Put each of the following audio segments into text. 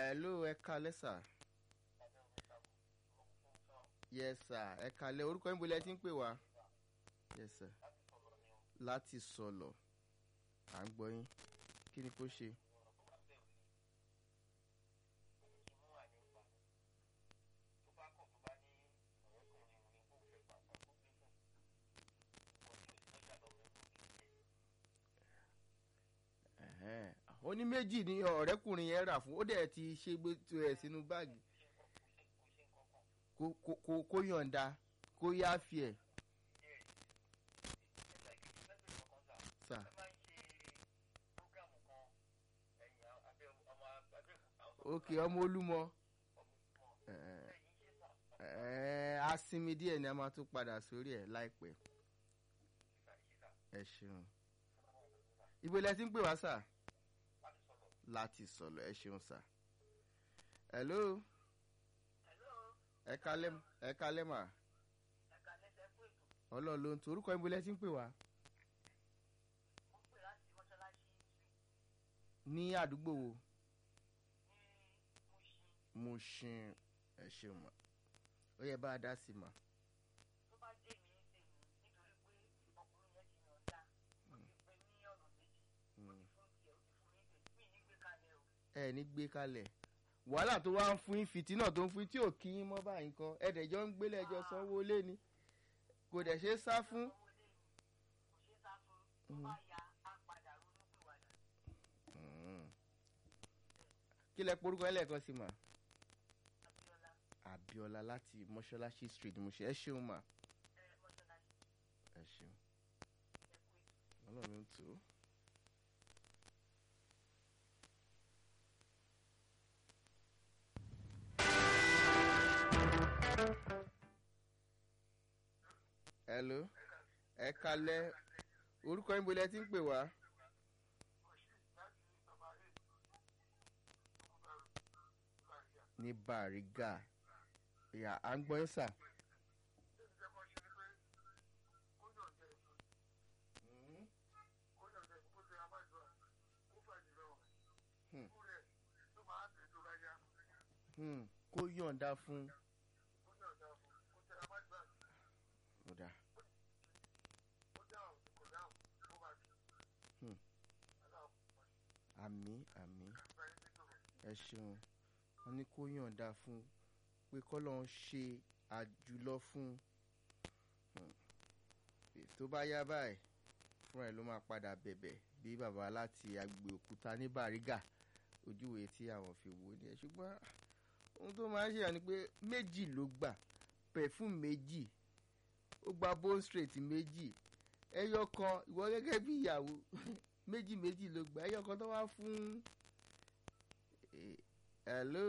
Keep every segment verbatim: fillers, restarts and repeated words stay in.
hello ẹ kalẹ́ sà. yes sir ẹ kalẹ́ orúkọ yín bolẹ̀ tí ń pè wá. yes sir láti sọ̀lọ̀ à ń gbọ́ yín kí ni kó ṣe. ó ní méjì ní ọ̀rẹ́kùnrin yẹn rà fún ó dẹ̀ ti ṣe gbé ẹ̀ sínú báàgì kó yọ̀ǹda kó yááfì ẹ̀. sà ok ọmọ olúmọ a sinmi díẹ̀ ni a máa tún padà sórí ẹ̀ láìpẹ́. ẹ ṣeun ibo lẹ ti ń pè wá sà. láti sọ̀lọ̀ ẹ ṣeun sà. hello ẹ kalẹ́ ẹ kalẹ́ mà. ọlọ́run ló ń tu orúkọ ibo lẹ ti ń pè wá. ní àdúgbò wo. Mushin ẹ ṣeun mà ó yẹ bá a dá sí mà. tó bá dé mi ní tèmi nítorí pé ọkùnrin yẹn ti yàn dá ó ti pẹ́ ní ọ̀nà méjì ó ti fún tiẹ̀ ó ti fún mi tèmi ní gbé kalẹ̀ o. ẹ ní gbé kalẹ̀ wàhálà tó wá ń fún yín fìtínà tó ń fún yín tí ò kí yín mọ́ báyìí kan ẹ̀ẹ́dẹ̀jọ́ ń gbélé ẹjọ́ sanwó lé ni kò dẹ̀ ṣe é sá fún. kò ṣe é sá fún tó bá ya á padà ronú pìwàdà. kí lẹ porúkọ ẹlẹ́ẹ̀kan sí mà. Abíọ́lá. Abíọ́lá láti mọ́ṣáláṣí street mo ṣe ẹ ṣeun mà. ẹ mọ́ṣáláṣí. ẹ ṣeun ẹ kú ètò. ọlọ́run ń tò ó. hello ẹ kalẹ́ orúkọ yín bolẹ̀ tí ń pè wá. ní Bàrígà ìyá à ń gbọ́ ẹ́ sà. kó yọ̀ǹda fún. ọ̀dà. àmì àmì ẹ ṣeun wọn ní kó yọ̀ǹda fún pé kọ́lọ́ ń ṣe àjùlọ fún tó bá yá báyìí fúnra ẹ̀ ló máa padà bẹ̀bẹ̀ bí bàbá láti agbè òkúta ní Bàrígà ojúwe tí àwọn fi wò ni ẹ ṣùgbọ́n ohun tó máa ń ṣe ni pé méjì ló gbà pẹ̀fúm méjì ó gba bone straight méjì ẹyọ kan ìwọ gẹ́gẹ́ bí ìyàwó méjì méjì ló gbà ẹyọ kan tó wá fún hello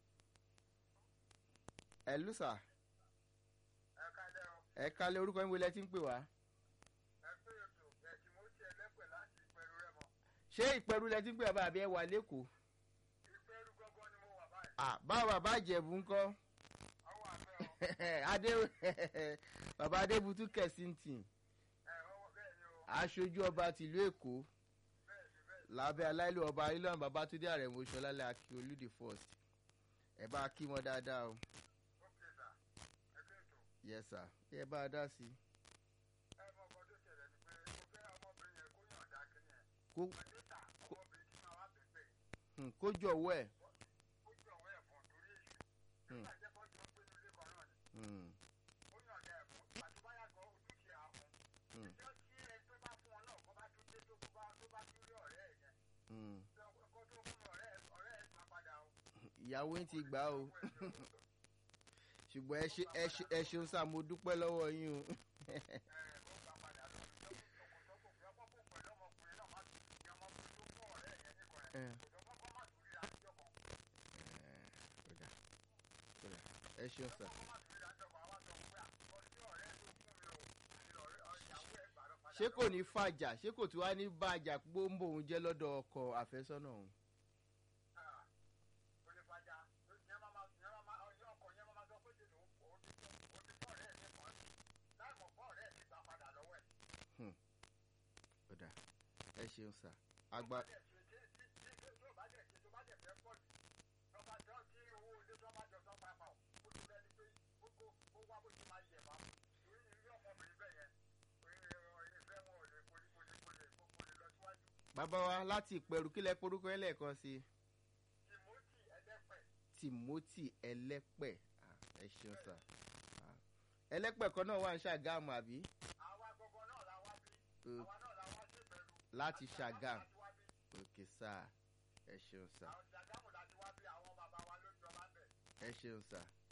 hello sir. ẹ kalẹ́ o. ẹ kalẹ́ orúkọ yín wo lẹ ti ń pè wá. ẹ pé ètò ẹ̀kí mo ṣe ẹlẹ́pẹ̀ láti ìpẹ̀rù rẹ̀ mọ́. ṣé ìpẹ̀rù lẹ ti ń pè wá àbí ẹ wà lẹ́kọ̀ọ́. ìpẹ̀rù gangan ni mo wà báyìí. ah báwo bàbá ìjẹ̀bù ń kọ́. àwọn àfẹ́ o. adé bàbá adébútú kẹsìntìn ẹ ọwọ́ bẹ́ẹ̀ ni o. aṣojú ọba tìlú èkó bẹ́ẹ̀ ni bẹ́ẹ̀ ni. lábẹ́ aláìlú ọba ilọ̀n babátúndé àrẹ̀mọ ṣọlálẹ̀ akíolú the first ẹ bá kí wọn dáadáa o. ok sà ẹ pé ètò. yes sir ẹ bá a dá sí. ẹ mọ ọkọ tó ṣẹlẹ̀ ni pé mo fẹ́ ọmọbìnrin yẹn kó yànjá kínní ẹ̀. kó àdéhà ọmọbìnrin tí máa wá bẹ̀bẹ̀ hmm, kó jọ̀wọ́ ẹ̀. ó jọ̀wọ́ ẹ̀ fún torí èṣù. Hmm. nígbà jẹ́ bọ́ọ̀dù wọn gbé ní ilé kan náà ni. Hmm, ó yànjá ẹ̀ fún àtúbáyà gan ojúṣe àwọn. hmm, ìjọ tí ẹ tó bá fún ọ náà kó bá tún dé tó bá tó bá tún rí ọ̀rẹ́ ẹ̀ yẹn. hmm. kó tó fún ọ̀rẹ́ ẹ̀ ọ̀rẹ́ ẹ̀ máa padà o. ìyàwó yín ti gbà o ṣùgbọ́n ẹ ṣe ẹ ṣe ẹ ṣeun sá mo dúpẹ́ lọ́wọ́ yín o. ẹ ṣeun sá. ṣé kò ní fàjà ṣé kò tí wàá ní bàjà gbóǹbò òun jẹ́ lọ́dọ̀ ọkọ àfẹ́sọ́nà òun. ọ̀dà ẹ ṣeun sá àgbà. bàbá wa láti ìpẹ̀rù kílẹ̀ porúkọ ẹlẹ́ẹ̀kan sí Timothy ẹlẹ́pẹ̀. Timothy ẹlẹ́pẹ̀ ah, ẹ ṣeun sà ah. ẹlẹ́pẹ̀ kan náà wà ní Ṣàgámù àbí àwa gbogbo náà la wá bí. Uh, àwa náà la wá sí ìbẹ̀rù. láti Ṣàgámù láti wá bí. òkè sà ẹ ṣeun sà àwọn Ṣàgámù láti wá bí àwọn bàbá wa ló jọba bẹ̀. ẹ ṣeun sà.